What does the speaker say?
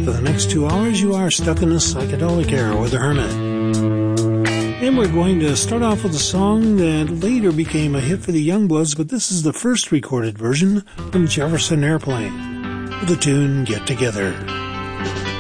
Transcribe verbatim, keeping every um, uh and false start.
For the next two hours, you are stuck in a psychedelic era with the Hermit. And we're going to start off with a song that later became a hit for the Youngbloods, but this is the first recorded version from Jefferson Airplane with the tune Get Together.